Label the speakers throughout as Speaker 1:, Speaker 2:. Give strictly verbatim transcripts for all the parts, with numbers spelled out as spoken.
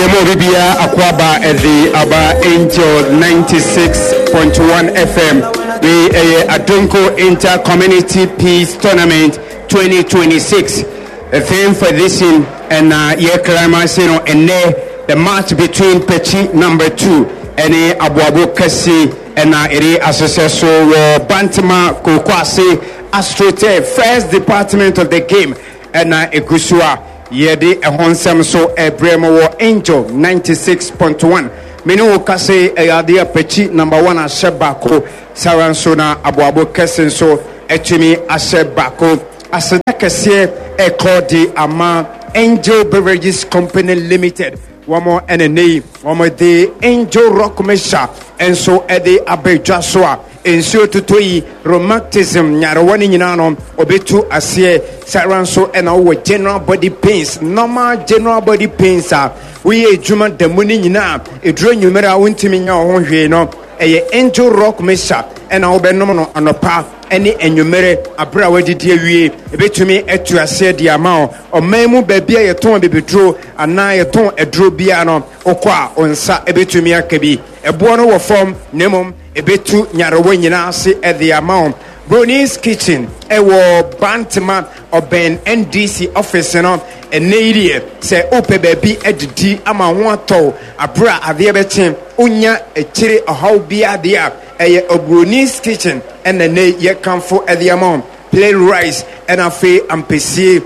Speaker 1: Yemo Ribia Akwaba at the Aba Angel ninety-six point one F M. The uh, Adonko Inter-Community Peace Tournament twenty twenty-six. The theme for this in and uh Yekramasino and the match between Pechi number two and Abuabo Kasi and uh Ere Association Bantama Kokwase Astrote, first department of the game and uh Ekusua. Yedi a honsam so a bremo angel ninety-six point one. Menu kase a yadia pechi number one as Shebako Saransona Abuabo Kessin so etimi Ashebako Asadakase a Cody Ama Angel Beverages Company Limited. One more and a name, one more the Angel Rock Mesha and so at the Abe Joshua. Ensure to toy rheumatism, Yarawani Nano, Obetu Asie, Saranso, and our general body pains, normal general body pains are. We a Juman the money na, a drain you mera wintimina on Heno, a angel rock mesha, and our benomono on a path, any and you mere a brawadi dear, a bit to me at you said the amount, or memu baby a ton baby drew, and now a ton a drew biano, or qua on sa a bit to me a cabi, a buono form, nemum. Ebetu nyarawe nyina ase at the amount. Broni's Kitchen ewo Bantama Oben N D C office no enedie se ope baby edidi ama ho ato abra ade bechen onya echire ohaw bia de a eye Broni's Kitchen and ene ye kanfo at the amount plain rice and afi ampesi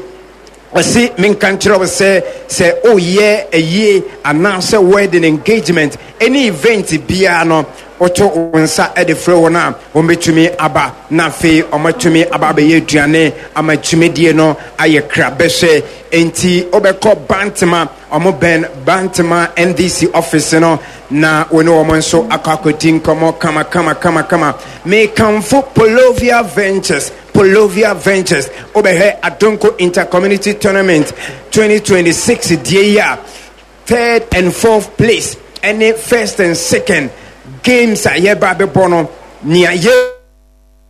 Speaker 1: see min kanchiro say say oh yeah a year announce wedding engagement any event bia no oto onsa e de frɛ wona ometumi aba na fe ometumi aba be yeduane amatumi die no aye krabehwe enti obekɔ Bantama omo ben Bantama N D C office no na woni omo nso akakoti nkomo kama kama kama kama me kamfo Polovia Ventures Polovia Ventures obehe Adonko Inter-Community Tournament twenty twenty-six die year third and fourth place any first and second games are here by bono near ye